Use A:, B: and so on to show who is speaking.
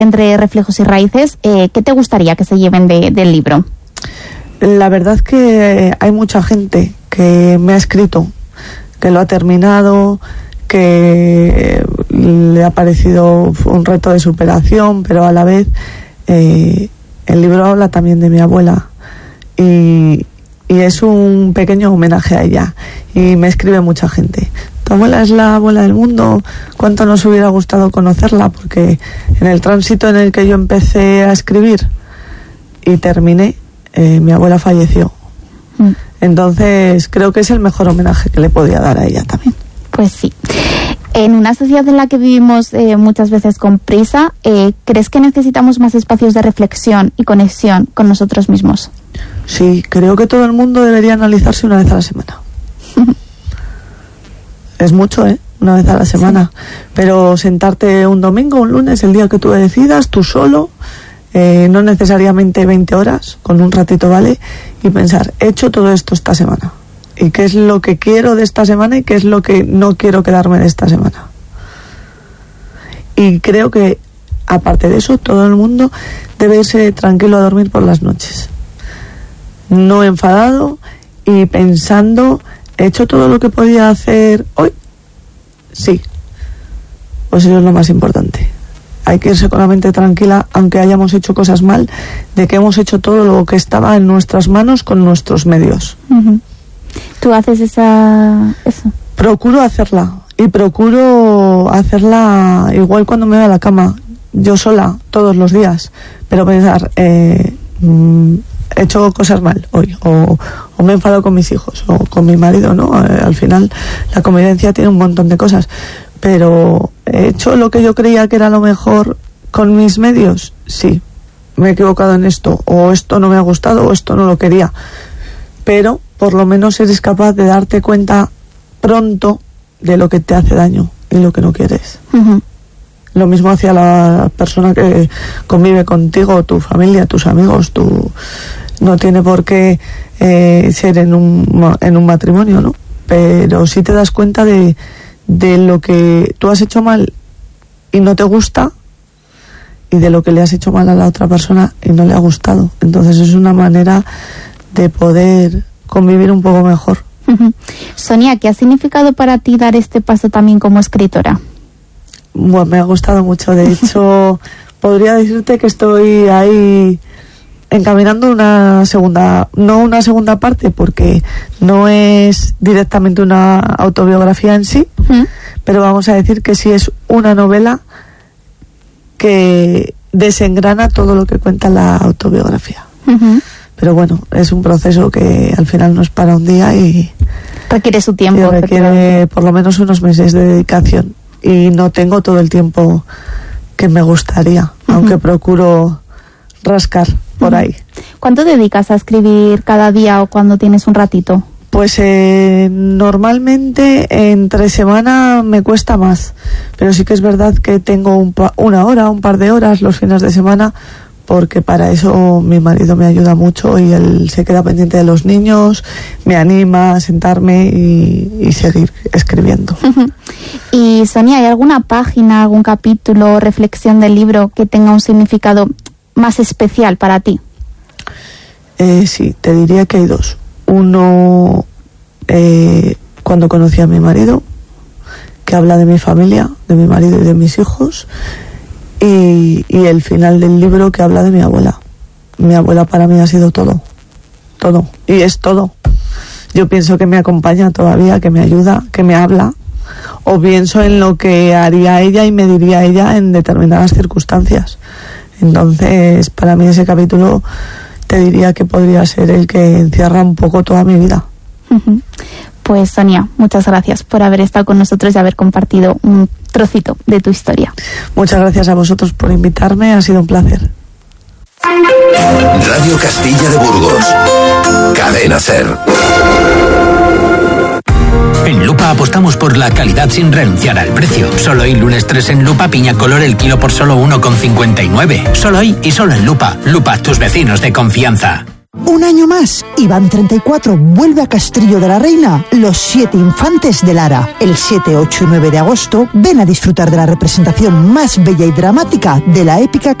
A: entre reflejos y raíces, ¿qué te gustaría que se lleven del libro?
B: La verdad es que hay mucha gente que me ha escrito, que lo ha terminado, que le ha parecido un reto de superación, pero a la vez el libro habla también de mi abuela y es un pequeño homenaje a ella, y me escribe mucha gente: tu abuela es la abuela del mundo, cuánto nos hubiera gustado conocerla, porque en el tránsito en el que yo empecé a escribir y terminé, mi abuela falleció. Entonces creo que es el mejor homenaje que le podía dar a ella también.
A: Pues sí. En una sociedad en la que vivimos muchas veces con prisa, ¿crees que necesitamos más espacios de reflexión y conexión con nosotros mismos?
B: Sí, creo que todo el mundo debería analizarse una vez a la semana. Es mucho, una vez a la semana. Sí. Pero sentarte un domingo, un lunes, el día que tú decidas, tú solo, no necesariamente 20 horas, con un ratito vale, y pensar: he hecho todo esto esta semana, y qué es lo que quiero de esta semana y qué es lo que no quiero quedarme de esta semana. Y creo que, aparte de eso, todo el mundo debe irse tranquilo a dormir por las noches, no enfadado y pensando: ¿he hecho todo lo que podía hacer hoy? Sí. Pues eso es lo más importante. Hay que irse con la mente tranquila, aunque hayamos hecho cosas mal, de que hemos hecho todo lo que estaba en nuestras manos con nuestros medios.
A: ¿Tú haces eso?
B: Procuro hacerla, y procuro hacerla igual cuando me voy a la cama, yo sola, todos los días, pero pensar: he hecho cosas mal hoy, o me he enfadado con mis hijos, o con mi marido, ¿no? Al final la convivencia tiene un montón de cosas, pero ¿he hecho lo que yo creía que era lo mejor con mis medios? Sí. Me he equivocado en esto, o esto no me ha gustado, o esto no lo quería, pero por lo menos eres capaz de darte cuenta pronto de lo que te hace daño y lo que no quieres. Lo mismo hacia la persona que convive contigo, tu familia, tus amigos. No tiene por qué ser en un matrimonio, ¿no? Pero sí te das cuenta de lo que tú has hecho mal y no te gusta, y de lo que le has hecho mal a la otra persona y no le ha gustado. Entonces es una manera de poder convivir un poco mejor.
A: Sonia, ¿qué ha significado para ti dar este paso también como escritora?
B: Bueno, me ha gustado mucho. De hecho, podría decirte que estoy ahí encaminando no una segunda parte, porque no es directamente una autobiografía en sí, pero vamos a decir que sí es una novela que desengrana todo lo que cuenta la autobiografía. Pero bueno, es un proceso que al final no es para un día y
A: requiere su tiempo.
B: Y requiere por lo menos unos meses de dedicación, y no tengo todo el tiempo que me gustaría, aunque procuro rascar por ahí.
A: ¿Cuánto dedicas a escribir cada día o cuando tienes un ratito?
B: Pues normalmente entre semana me cuesta más, pero sí que es verdad que tengo una hora, un par de horas los fines de semana, porque para eso mi marido me ayuda mucho y él se queda pendiente de los niños, me anima a sentarme y seguir escribiendo.
A: Y Sonia, ¿hay alguna página, algún capítulo, reflexión del libro que tenga un significado más especial para ti?
B: Sí, te diría que hay dos. Uno, cuando conocí a mi marido, que habla de mi familia, de mi marido y de mis hijos, y el final del libro, que habla de mi abuela. Mi abuela para mí ha sido todo, y es todo. Yo pienso que me acompaña todavía, que me ayuda, que me habla, o pienso en lo que haría ella y me diría ella en determinadas circunstancias. Entonces, para mí ese capítulo te diría que podría ser el que encierra un poco toda mi vida. Pues Sonia, muchas gracias por haber estado con nosotros y haber compartido un trocito de tu historia. Muchas gracias a vosotros por invitarme, ha sido un placer.
C: Radio Castilla de Burgos, Cadena SER. En Lupa apostamos por la calidad sin renunciar al precio. Solo hoy, lunes 3 en Lupa, piña color el kilo por solo 1,59. Solo hoy y solo en Lupa. Lupa, tus vecinos de confianza.
D: Un año más, Iván 34 vuelve a Castillo de la Reina, Los 7 Infantes de Lara. El 7, 8 y 9 de agosto, ven a disfrutar de la representación más bella y dramática de la épica